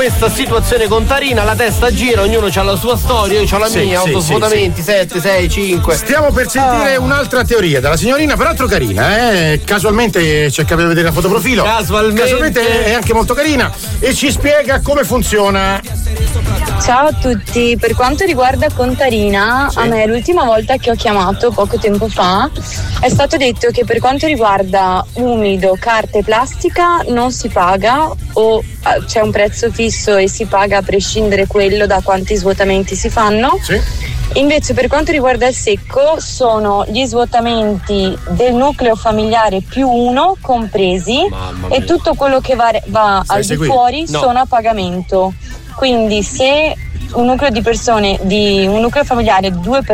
questa situazione contarina, la testa gira, ognuno ha la sua storia, io ho la mia, autosvuotamenti, 7, 6, 5. Stiamo per sentire un'altra teoria dalla signorina, peraltro carina, casualmente ci è capito vedere la fotoprofilo. Casualmente è anche molto carina e ci spiega come funziona. Ciao a tutti, per quanto riguarda Contarina, a me l'ultima volta che ho chiamato poco tempo fa è stato detto che per quanto riguarda umido, carta e plastica non si paga o c'è un prezzo fisso e si paga a prescindere quello da quanti svuotamenti si fanno. Invece per quanto riguarda il secco sono gli svuotamenti del nucleo familiare più uno compresi e tutto quello che va al di fuori sono a pagamento. Quindi se un nucleo di persone, di un nucleo familiare, 2